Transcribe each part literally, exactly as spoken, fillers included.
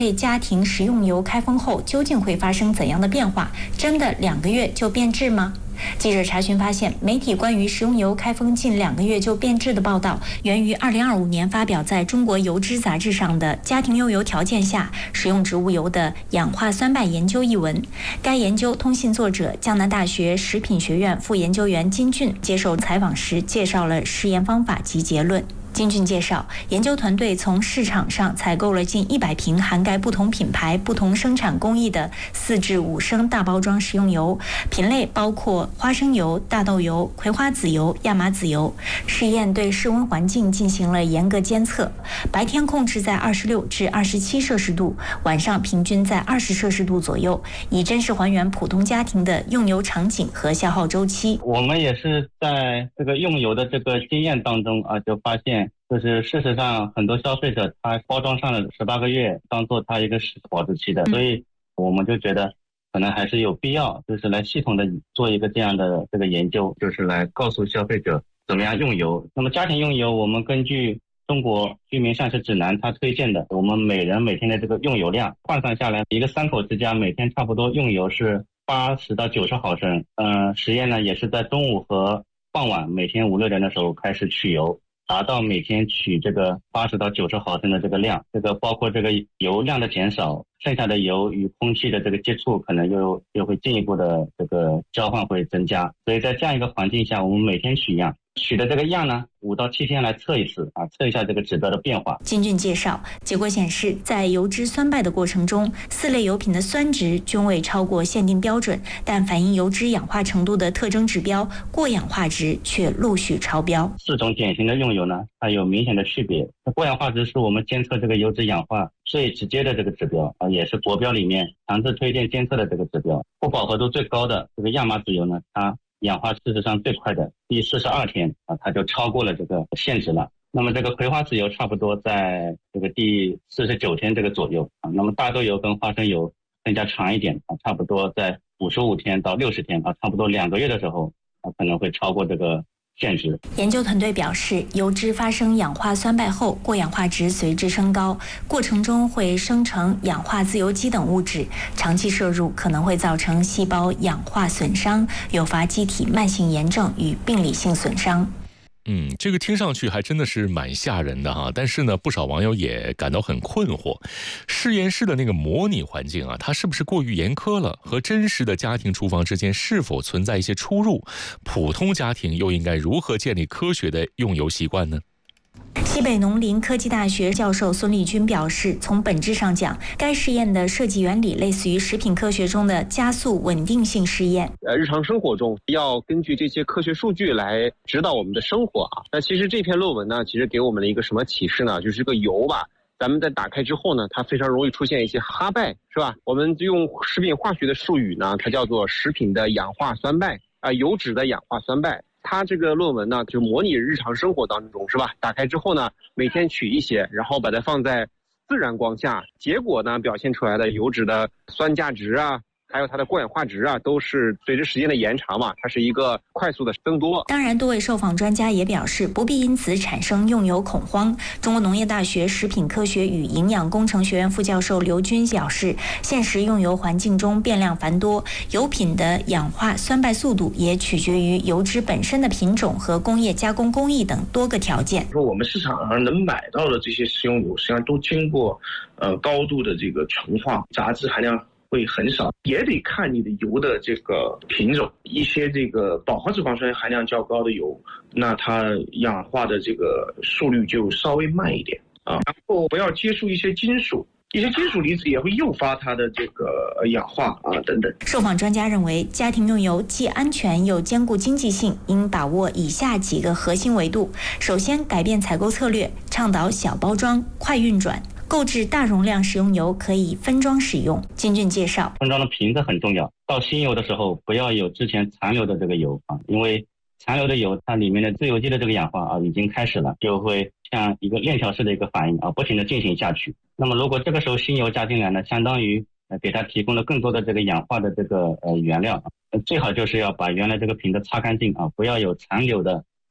家庭食用油开封后究竟会发生怎样的变化？真的两个月就变质吗？记者查询发现，媒体关于食用油开封近两个月就变质的报道，源于二零二五年发表在中国油脂杂志上的《家庭用油条件下食用植物油的氧化酸败研究》一文。该研究通信作者江南大学食品学院副研究员金俊接受采访时介绍了实验方法及结论。金俊介绍，研究团队从市场上采购了近一百瓶涵盖不同品牌、不同生产工艺的四至五升大包装食用油，品类包括花生油、大豆油、葵花籽油、亚麻籽油。试验对室温环境进行了严格监测，白天控制在二十六至二十七摄氏度，晚上平均在二十摄氏度左右，以真实还原普通家庭的用油场景和消耗周期。 我们也是在这个用油的这个经验当中啊，就发现。就是事实上，很多消费者他包装上了十八个月当做他一个保质期的，所以我们就觉得可能还是有必要，就是来系统的做一个这样的这个研究，就是来告诉消费者怎么样用油。那么家庭用油，我们根据中国居民膳食指南它推荐的，我们每人每天的这个用油量换算下来，一个三口之家每天差不多用油是八十到九十毫升。嗯、呃，实验呢也是在中午和傍晚每天五六点的时候开始取油。达到每天取这个八十到九十毫升的这个量，这个包括这个油量的减少，剩下的油与空气的这个接触可能又又会进一步的这个交换会增加，所以在这样一个环境下，我们每天取样，取的这个样呢，五到七天来测一次啊，测一下这个指标的变化。 金俊介绍，结果显示，在油脂酸败的过程中，四类油品的酸值均未超过限定标准，但反映油脂氧化程度的特征指标过氧化值却陆续超标。 四种典型的用油呢，它有明显的区别。过氧化值是我们监测这个油脂氧化最直接的这个指标啊，也是国标里面强制推荐监测的这个指标。不饱和度最高的这个亚麻籽油呢，它氧化事实上最快的第四十二天啊，它就超过了这个限值了。那么这个葵花籽油差不多在这个第四十九天这个左右啊。那么大豆油跟花生油更加长一点啊，差不多在五十五天到六十天啊，差不多两个月的时候啊，可能会超过这个限值。 研究团队表示，油脂发生氧化酸败后，过氧化值随之升高，过程中会生成氧化自由基等物质，长期摄入可能会造成细胞氧化损伤，诱发机体慢性炎症与病理性损伤。 嗯，这个听上去还真的是蛮吓人的哈，但是呢，不少网友也感到很困惑。实验室的那个模拟环境啊，它是不是过于严苛了？和真实的家庭厨房之间是否存在一些出入？普通家庭又应该如何建立科学的用油习惯呢？ 西北农林科技大学教授孙立军表示，从本质上讲，该试验的设计原理类似于食品科学中的加速稳定性试验。 呃，日常生活中要根据这些科学数据来指导我们的生活啊。那其实这篇论文呢，其实给我们了一个什么启示呢？就是这个油吧，咱们在打开之后呢，它非常容易出现一些哈败，是吧？我们用食品化学的术语呢，它叫做食品的氧化酸败啊、呃，油脂的氧化酸败。他这个论文呢，就模拟日常生活当中，是吧？打开之后呢，每天取一些，然后把它放在自然光下，结果呢，表现出来的油脂的酸价值啊，还有它的过氧化值啊，都是随着时间的延长嘛，它是一个快速的增多。 当然，多位受访专家也表示，不必因此产生用油恐慌。中国农业大学食品科学与营养工程学院副教授刘军表示，现实用油环境中变量繁多，油品的氧化酸败速度也取决于油脂本身的品种和工业加工工艺等多个条件。 说我们市场上能买到的这些食用油，实际上都经过呃高度的这个纯化，杂质含量会很少，也得看你的油的这个品种。一些这个饱和脂肪酸含量较高的油，那它氧化的这个速率就稍微慢一点啊。然后不要接触一些金属，一些金属离子也会诱发它的这个氧化啊等等。 受访专家认为，家庭用油既安全又兼顾经济性，应把握以下几个核心维度：首先，改变采购策略，倡导小包装、快运转。购置大容量食用油可以分装使用。金俊介绍， 分装的瓶子很重要，倒新油的时候不要有之前残留的这个油啊，因为残留的油它里面的自由基的这个氧化啊已经开始了，就会像一个链条式的一个反应啊，不停的进行下去。那么如果这个时候新油加进来呢，相当于呃给它提供了更多的这个氧化的这个呃原料，呃最好就是要把原来这个瓶子擦干净啊，不要有残留的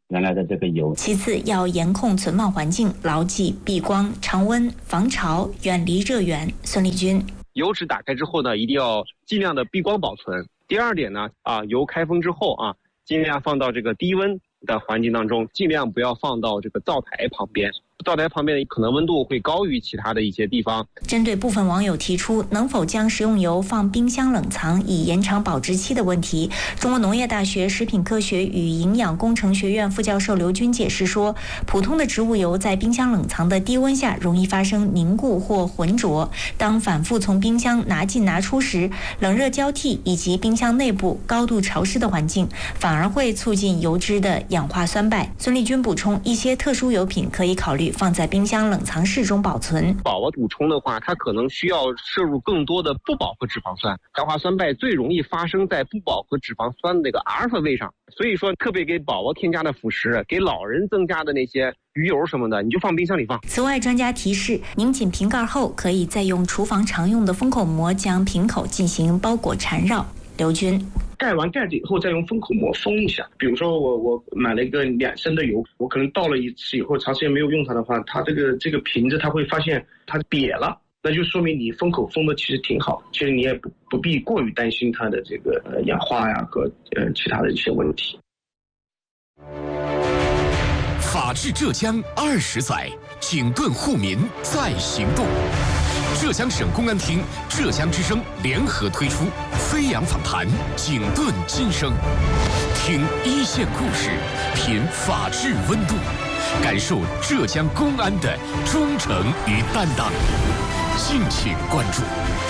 原来的这个油。 其次，要严控存放环境，牢记避光、常温、防潮，远离热源。孙立军， 油脂打开之后呢，一定要尽量的避光保存。第二点呢，啊，油开封之后啊，尽量放到这个低温的环境当中，尽量不要放到这个灶台旁边。灶台旁边可能温度会高于其他的一些地方。 针对部分网友提出能否将食用油放冰箱冷藏以延长保质期的问题，中国农业大学食品科学与营养工程学院副教授刘军解释说，普通的植物油在冰箱冷藏的低温下容易发生凝固或浑浊，当反复从冰箱拿进拿出时，冷热交替以及冰箱内部高度潮湿的环境反而会促进油脂的氧化酸败。孙立军补充，一些特殊油品可以考虑放在冰箱冷藏室中保存。 饱和补充的话，它可能需要摄入更多的不饱和脂肪酸，氧化酸败最容易发生在不饱和脂肪酸的那个阿尔法位上，所以说特别给宝宝添加的辅食，给老人增加的那些鱼油什么的，你就放冰箱里放。 此外，专家提示，拧紧瓶盖后，可以再用厨房常用的封口膜将瓶口进行包裹缠绕。刘军， 盖完盖子以后再用封口膜封一下。比如说我我买了一个两升的油，我可能倒了一次以后长时间没有用它的话，它这个这个瓶子它会发现它瘪了，那就说明你封口封的其实挺好，其实你也不不必过于担心它的这个呃氧化呀和呃其他的一些问题。 法治浙江二十载，警盾护民在行动。浙江省公安厅、浙江之声联合推出飞扬访谈警盾今生，听一线故事，品法治温度，感受浙江公安的忠诚与担当。敬请关注。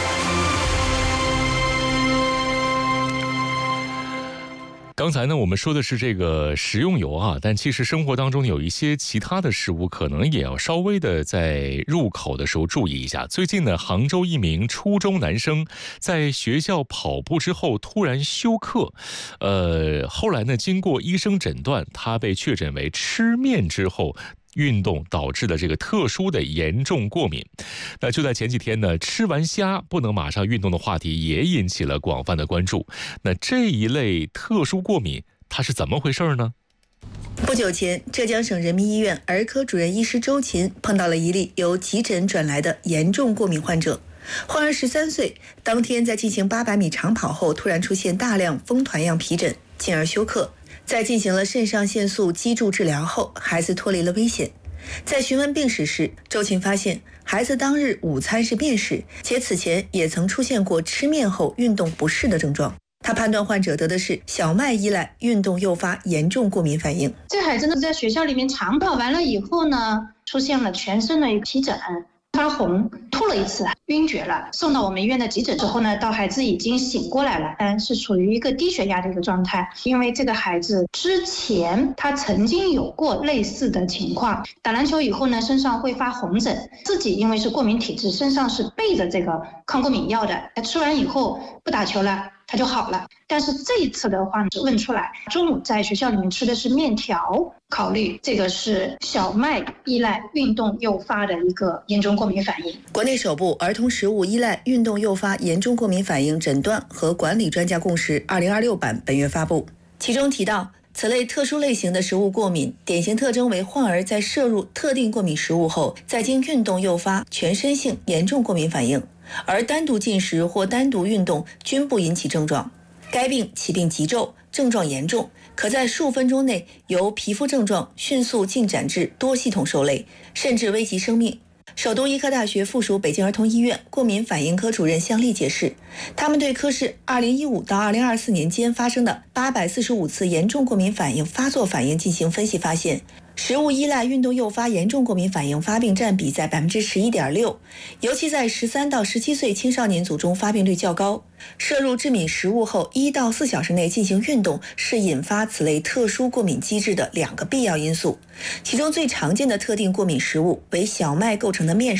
刚才呢，我们说的是这个食用油啊，但其实生活当中有一些其他的食物，可能也要稍微的在入口的时候注意一下。最近呢，杭州一名初中男生在学校跑步之后突然休克，呃，后来呢，经过医生诊断，他被确诊为吃面之后运动导致的这个特殊的严重过敏。那就在前几天呢，吃完虾不能马上运动的话题也引起了广泛的关注。那这一类特殊过敏它是怎么回事呢？ 不久前，浙江省人民医院儿科主任医师周琴碰到了一例由急诊转来的严重过敏患者。患儿十三岁，当天在进行八百米长跑后突然出现大量风团样皮疹，进而休克。在进行了肾上腺素激注治疗后，孩子脱离了危险。在询问病史时，周琴发现孩子当日午餐是面食，且此前也曾出现过吃面后运动不适的症状。他判断患者得的是小麦依赖运动诱发严重过敏反应。 这孩子呢，在学校里面长跑完了以后呢，出现了全身的一个皮疹，发红，吐了一次，晕厥了。送到我们医院的急诊之后呢，到孩子已经醒过来了，但是处于一个低血压的一个状态。因为这个孩子之前他曾经有过类似的情况，打篮球以后呢，身上会发红疹，自己因为是过敏体质，身上是备着这个抗过敏药的，他吃完以后不打球了，他就好了。但是这一次的话是问出来，中午在学校里面吃的是面条，考虑这个是小麦依赖运动诱发的一个严重过敏反应。 国内首部儿童食物依赖运动诱发严重过敏反应诊断和管理专家共识二零二六版本月发布，其中提到，此类特殊类型的食物过敏典型特征为患儿在摄入特定过敏食物后，再经运动诱发全身性严重过敏反应，而单独进食或单独运动均不引起症状。该病起病急骤，症状严重，可在数分钟内由皮肤症状迅速进展至多系统受累，甚至危及生命。首都医科大学附属北京儿童医院过敏反应科主任向丽解释，他们对科室二零一五到二零二四年间发生的八百四十五次严重过敏反应发作反应进行分析，发现食物依赖运动诱发严重过敏反应发病占比在 百分之十一点六， 尤其在十三到十七岁青少年组中发病率较高。摄入致敏食物后一到四小时内进行运动是引发此类特殊过敏机制的两个必要因素，其中最常见的特定过敏食物为小麦构成的面食。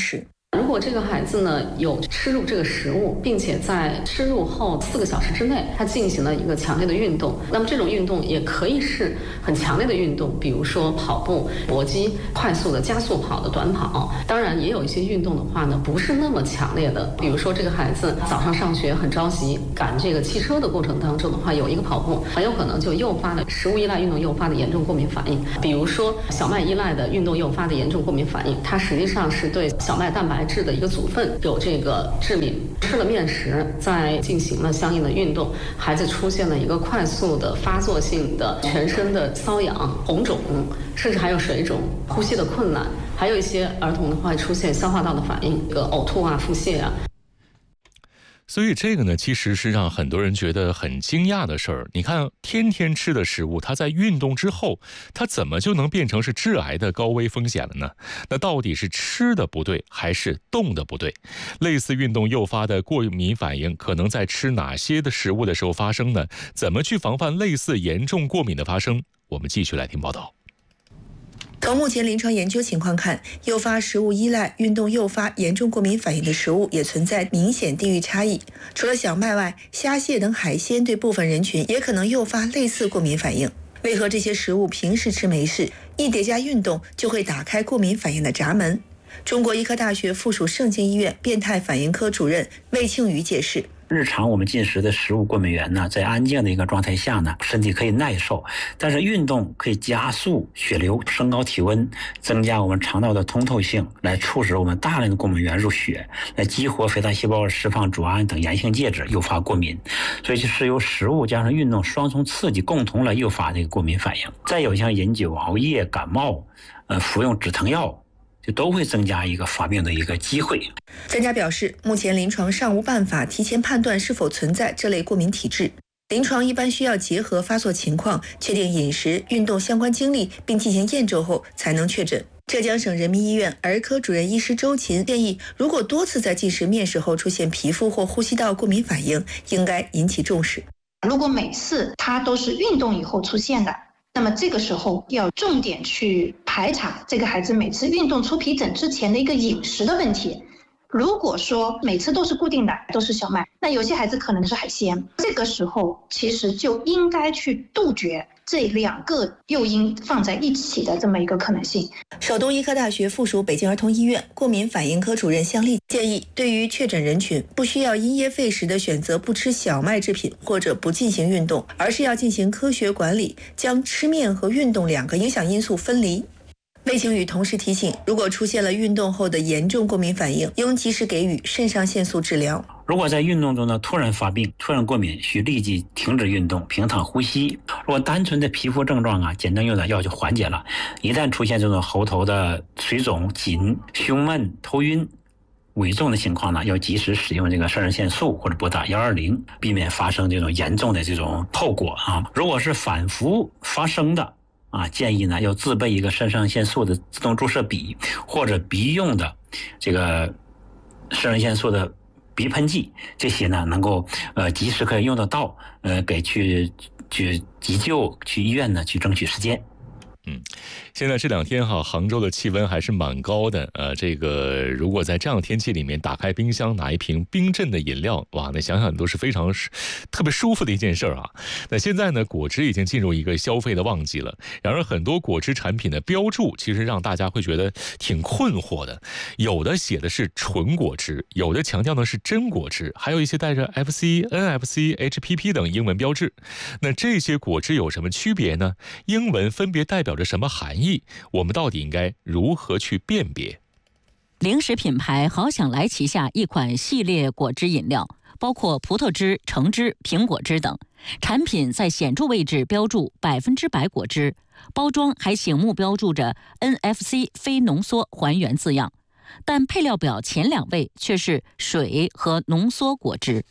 如果这个孩子呢有吃入这个食物，并且在吃入后四个小时之内，他进行了一个强烈的运动，那么这种运动也可以是很强烈的运动，比如说跑步、搏击、快速的加速跑的短跑。当然，也有一些运动的话呢，不是那么强烈的，比如说这个孩子早上上学很着急，赶这个汽车的过程当中的话，有一个跑步，很有可能就诱发了食物依赖运动诱发的严重过敏反应。比如说小麦依赖的运动诱发的严重过敏反应，它实际上是对小麦蛋白质的一个组分有这个致敏。吃了面食，再进行了相应的运动，孩子出现了一个快速的发作性的全身的瘙痒、红肿，甚至还有水肿、呼吸的困难，还有一些儿童的话出现消化道的反应，这个呕吐啊、腹泻啊。 所以这个呢，其实是让很多人觉得很惊讶的事儿。你看，天天吃的食物，它在运动之后，它怎么就能变成是致癌的高危风险了呢？那到底是吃的不对，还是动的不对？类似运动诱发的过敏反应，可能在吃哪些的食物的时候发生呢？怎么去防范类似严重过敏的发生？我们继续来听报道。 从目前临床研究情况看，诱发食物依赖、运动诱发严重过敏反应的食物也存在明显地域差异。除了小麦外，虾蟹等海鲜对部分人群也可能诱发类似过敏反应。为何这些食物平时吃没事，一叠加运动就会打开过敏反应的闸门？中国医科大学附属盛京医院变态反应科主任魏庆宇解释。 日常我们进食的食物过敏源呢，在安静的一个状态下呢，身体可以耐受，但是运动可以加速血流，升高体温，增加我们肠道的通透性，来促使我们大量的过敏源入血，来激活肥大细胞释放组胺等炎性介质，诱发过敏。所以是由食物加上运动双重刺激，共同来诱发这个过敏反应。再有像饮酒、熬夜、感冒，呃，服用止疼药，就都会增加一个发病的一个机会。 专家表示，目前临床尚无办法提前判断是否存在这类过敏体质。临床一般需要结合发作情况，确定饮食、运动相关经历，并进行验证后才能确诊。浙江省人民医院儿科主任医师周琴建议，如果多次在进食面食后出现皮肤或呼吸道过敏反应，应该引起重视。 如果每次它都是运动以后出现的，那么这个时候要重点去排查这个孩子每次运动出皮疹之前的一个饮食的问题。如果说每次都是固定的，都是小麦，那有些孩子可能是海鲜，这个时候其实就应该去杜绝这两个诱因放在一起的这么一个可能性。 首都医科大学附属北京儿童医院过敏反应科主任向丽建议，对于确诊人群，不需要因噎废食的选择不吃小麦制品或者不进行运动，而是要进行科学管理，将吃面和运动两个影响因素分离。魏庆宇同时提醒，如果出现了运动后的严重过敏反应，应及时给予肾上腺素治疗。 如果在运动中呢突然发病、突然过敏，需立即停止运动，平躺呼吸。如果单纯的皮肤症状啊，简单用点药就缓解了。一旦出现这种喉头的水肿、紧、胸闷、头晕、危重的情况呢，要及时使用这个肾上腺素或者拨打一二零，避免发生这种严重的这种后果啊。如果是反复发生的啊，建议呢要自备一个肾上腺素的自动注射笔，或者鼻用的这个肾上腺素的鼻喷剂，这些呢能够呃及时可以用得到，呃给去去急救、去医院呢去争取时间。 嗯，现在这两天哈，杭州的气温还是蛮高的。呃，这个如果在这样的天气里面打开冰箱拿一瓶冰镇的饮料，哇，那想想都是非常特别舒服的一件事啊。那现在呢，果汁已经进入一个消费的旺季了。然而，很多果汁产品的标注其实让大家会觉得挺困惑的。有的写的是纯果汁，有的强调的是真果汁，还有一些带着 F C、N F C、H P P 等英文标志。那这些果汁有什么区别呢？英文分别代表着什么含义？我们到底应该如何去辨别？ 零食品牌好想来旗下一款系列果汁饮料，包括葡萄汁、橙汁、苹果汁等，产品在显著位置标注百分之百果汁，包装还醒目标注着 N F C 非浓缩还原字样，但配料表前两位却是水和浓缩果汁。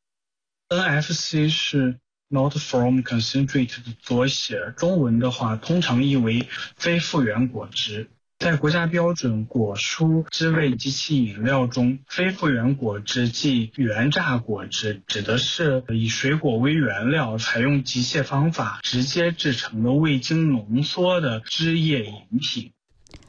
N F C 是Not from concentrate 的左写，中文的话通常译为非复原果汁。在国家标准果蔬汁味及其饮料中，非复原果汁即原榨果汁，指的是以水果为原料，采用机械方法直接制成的未经浓缩的汁液饮品。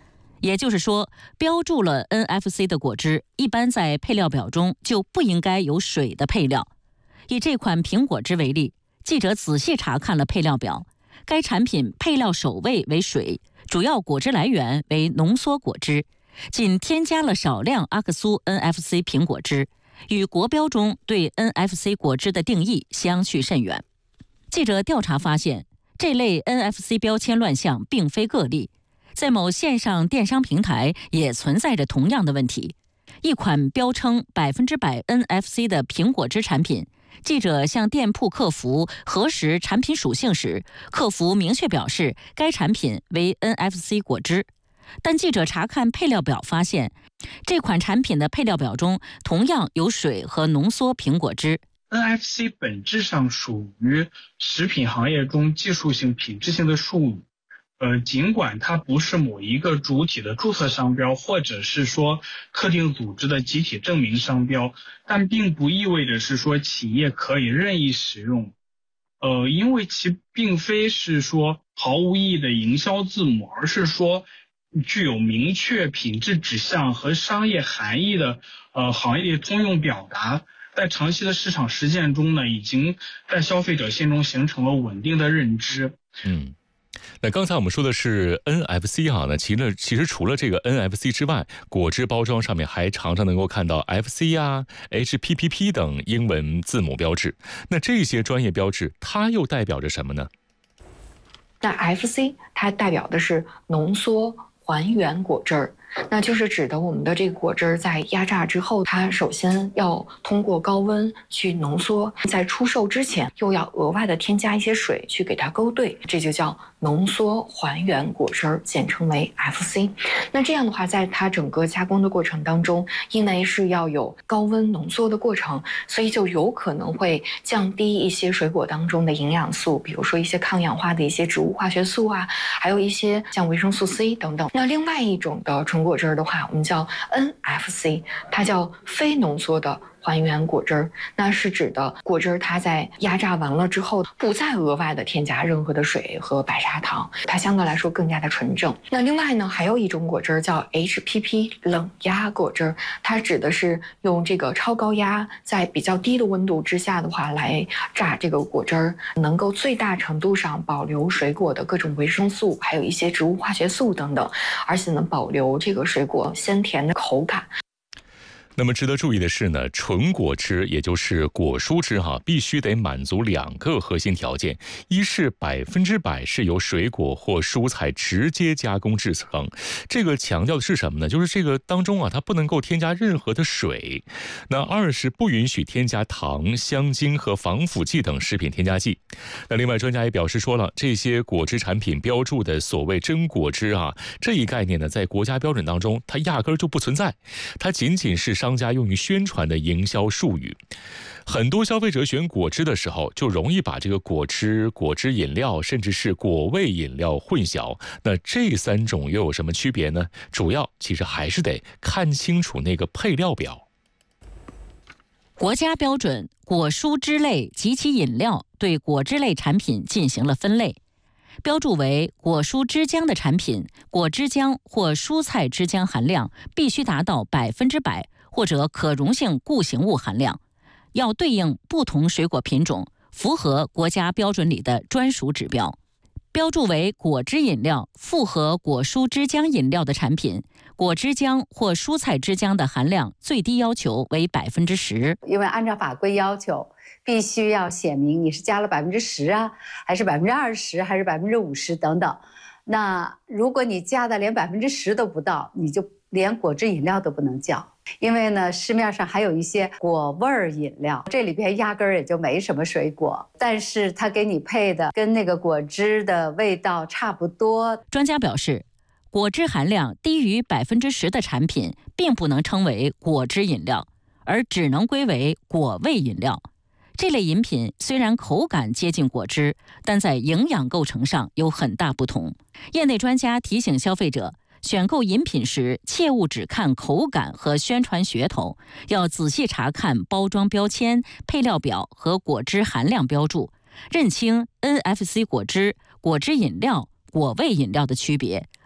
也就是说，标注了 N F C 的果汁，一般在配料表中就不应该有水的配料。以这款苹果汁为例，记者仔细查看了配料表，该产品配料首位为水，主要果汁来源为浓缩果汁，仅添加了少量阿克苏 N F C 苹果汁，与国标中对 N F C 果汁的定义相去甚远。记者调查发现，这类 N F C 标签乱象并非个例，在某线上电商平台也存在着同样的问题。一款标称百分之百 N F C 的苹果汁产品，记者向店铺客服核实产品属性时，客服明确表示该产品为 N F C 果汁。但记者查看配料表发现，这款产品的配料表中同样有水和浓缩苹果汁。 N F C 本质上属于食品行业中技术性、品质性的术语。呃，尽管它不是某一个主体的注册商标，或者是说特定组织的集体证明商标，但并不意味着是说企业可以任意使用。呃，因为其并非是说毫无意义的营销字母，而是说具有明确品质指向和商业含义的呃行业通用表达。在长期的市场实践中呢，已经在消费者心中形成了稳定的认知。 嗯，那刚才我们说的是 N F C 哈，那其实其实除了这个 N F C 之外，果汁包装上面还常常能够看到 F C 啊、H P P P 等英文字母标志。那这些专业标志，它又代表着什么呢？ 那 F C 它代表的是浓缩还原果汁儿。那就是指的我们的这个果汁在压榨之后，它首先要通过高温去浓缩，在出售之前又要额外的添加一些水去给它勾兑，这就叫浓缩还原果汁，简称为 F C。 那这样的话，在它整个加工的过程当中，因为是要有高温浓缩的过程，所以就有可能会降低一些水果当中的营养素，比如说一些抗氧化的一些植物化学素啊，还有一些像维生素 C 等等。那另外一种的纯果汁的话，我们叫 N F C， 它叫非浓缩的还原果汁，那是指的果汁它在压榨完了之后，不再额外的添加任何的水和白砂糖，它相对来说更加的纯正。那另外呢，还有一种果汁叫 H P P 冷压果汁，它指的是用这个超高压在比较低的温度之下的话来榨这个果汁，能够最大程度上保留水果的各种维生素，还有一些植物化学素等等，而且能保留这个水果鲜甜的口感。 那么值得注意的是呢，纯果汁也就是果蔬汁哈，必须得满足两个核心条件：一是百分之百是由水果或蔬菜直接加工制成，这个强调的是什么呢？就是这个当中啊，它不能够添加任何的水。那二是不允许添加糖、香精和防腐剂等食品添加剂。那另外专家也表示说了，这些果汁产品标注的所谓真果汁啊，这一概念呢，在国家标准当中它压根儿就不存在，它仅仅是商家用于宣传的营销术语。很多消费者选果汁的时候，就容易把这个果汁、果汁饮料甚至是果味饮料混淆。那这三种又有什么区别呢？主要其实还是得看清楚那个配料表。 国家标准果蔬汁类及其饮料对果汁类产品进行了分类，标注为果蔬汁浆的产品，果汁浆或蔬菜汁浆含量必须达到百分之百或者可溶性固形物含量，要对应不同水果品种，符合国家标准里的专属指标。标注为果汁饮料复合果蔬汁浆饮料的产品，果汁浆或蔬菜汁浆的含量最低要求为百分之十。 因为按照法规要求，必须要写明你是加了百分之十啊，还是百分之二十，还是百分之五十等等。那如果你加的连百分之十都不到，你就连果汁饮料都不能叫。因为呢，市面上还有一些果味儿饮料，这里边压根儿也就没什么水果，但是它给你配的跟那个果汁的味道差不多。 专家表示，果汁含量低于百分之十的产品并不能称为果汁饮料，而只能归为果味饮料。这类饮品虽然口感接近果汁，但在营养构成上有很大不同。业内专家提醒消费者，选购饮品时切勿只看口感和宣传噱头，要仔细查看包装标签、配料表和果汁含量标注，认清 N F C 果汁、果汁饮料、果味饮料的区别，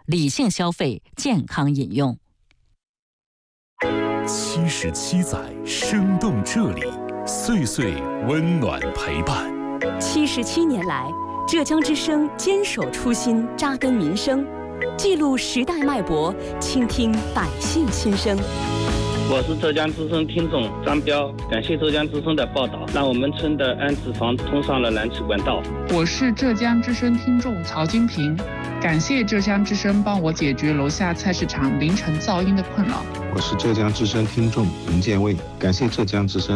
理性消费，健康饮用。 七十七载，生动这里，岁岁温暖陪伴。 七十七年来，浙江之声坚守初心，扎根民生，记录时代脉搏，倾听百姓心声。 我是浙江之声听众张彪，感谢浙江之声的报道，让我们村的安置房通上了燃气管道。 我是浙江之声听众曹金平，感谢浙江之声帮我解决楼下菜市场凌晨噪音的困扰。 我是浙江之声听众林建卫，感谢浙江之声